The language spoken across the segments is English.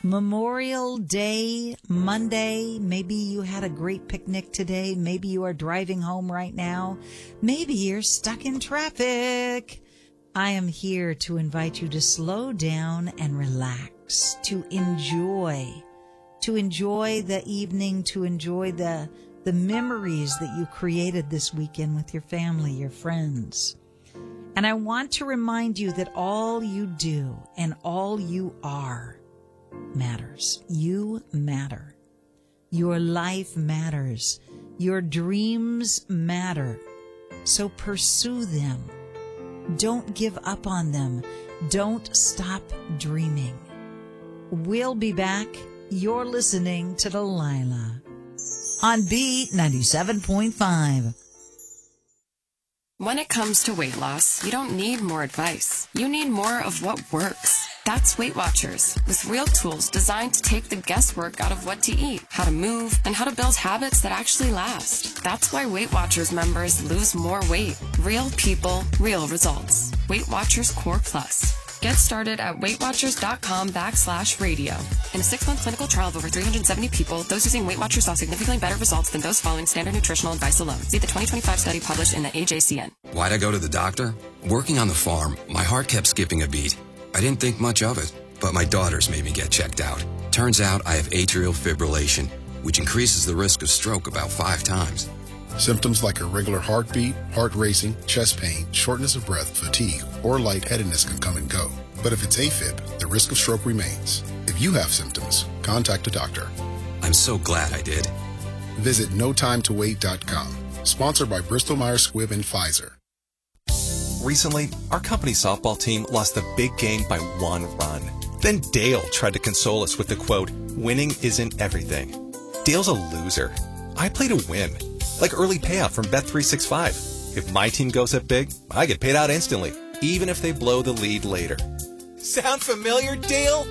Memorial Day, Monday. Maybe you had a great picnic today. Maybe you are driving home right now. Maybe you're stuck in traffic. I am here to invite you to slow down and relax, to enjoy the evening, to enjoy the memories that you created this weekend with your family, your friends. And I want to remind you that all you do and all you are matters. You matter. Your life matters. Your dreams matter. So pursue them. Don't give up on them. Don't stop dreaming. We'll be back. You're listening to Delilah on Beat 97.5. When it comes to weight loss, you don't need more advice. You need more of what works. That's Weight Watchers, with real tools designed to take the guesswork out of what to eat, how to move, and how to build habits that actually last. That's why Weight Watchers members lose more weight. Real people, real results. Weight Watchers Core Plus. Get started at WeightWatchers.com/radio. In a 6-month clinical trial of over 370 people, those using Weight Watchers saw significantly better results than those following standard nutritional advice alone. See the 2025 study published in the AJCN. Why'd I go to the doctor? Working on the farm, my heart kept skipping a beat. I didn't think much of it, but my daughters made me get checked out. Turns out I have atrial fibrillation, which increases the risk of stroke about 5 times. Symptoms like irregular heartbeat, heart racing, chest pain, shortness of breath, fatigue, or lightheadedness can come and go. But if it's AFib, the risk of stroke remains. If you have symptoms, contact a doctor. I'm so glad I did. Visit notimetowait.com. Sponsored by Bristol Myers Squibb and Pfizer. Recently, our company softball team lost the big game by 1 run. Then Dale tried to console us with the quote, "Winning isn't everything." Dale's a loser. I play to win. Like early payout from Bet365. If my team goes up big, I get paid out instantly, even if they blow the lead later. Sound familiar, Dale?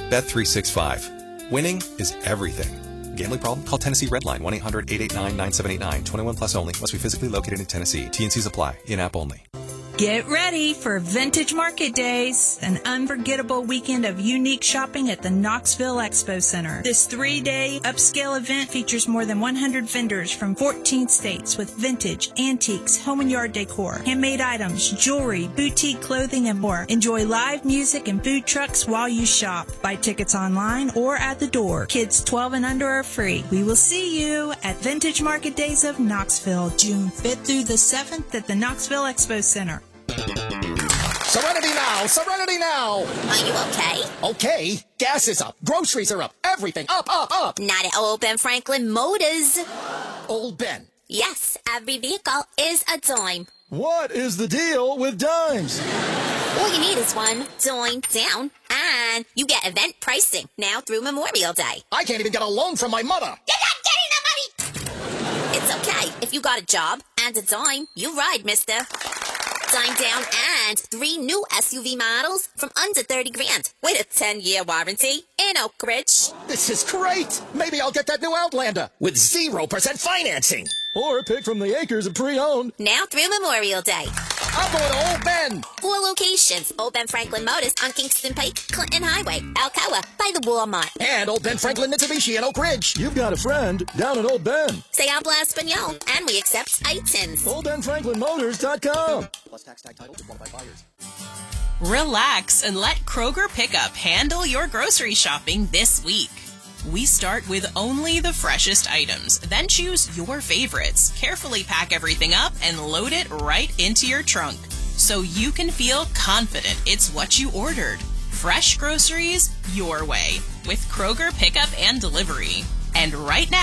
Bet365. Winning is everything. Gambling problem? Call Tennessee Redline 1-800-889-9789. 21 plus only. Must be physically located in Tennessee. T&Cs apply. In-app only. Get ready for Vintage Market Days, an unforgettable weekend of unique shopping at the Knoxville Expo Center. This 3-day upscale event features more than 100 vendors from 14 states with vintage, antiques, home and yard decor, handmade items, jewelry, boutique clothing, and more. Enjoy live music and food trucks while you shop. Buy tickets online or at the door. Kids 12 and under are free. We will see you at Vintage Market Days of Knoxville, June 5th through the 7th at the Knoxville Expo Center. Serenity now! Serenity now! Are you okay? Okay. Gas is up. Groceries are up. Everything up, up, up. Not at Old Ben Franklin Motors. Old Ben. Yes, every vehicle is a dime. What is the deal with dimes? All you need is one dime down, and you get event pricing now through Memorial Day. I can't even get a loan from my mother. You're not getting the money! It's okay. If you got a job and a dime, you ride, mister. Dime down and 3 new SUV models from under 30 grand with a 10-year warranty in Oak Ridge. This is great. Maybe I'll get that new Outlander with 0% financing. Or pick from the acres of pre-owned. Now through Memorial Day. I'm going to Old Ben. 4 locations. Old Ben Franklin Motors on Kingston Pike, Clinton Highway, Alcoa, by the Walmart. And Old Ben Franklin Mitsubishi in Oak Ridge. You've got a friend down at Old Ben. Se habla español, and we accept items. OldBenFranklinMotors.com. Plus tax tag title to qualified buyers. Relax and let Kroger Pickup handle your grocery shopping this week. We start with only the freshest items, then choose your favorites, carefully pack everything up, and load it right into your trunk so you can feel confident it's what you ordered. Fresh groceries your way with Kroger Pickup and Delivery. And right now,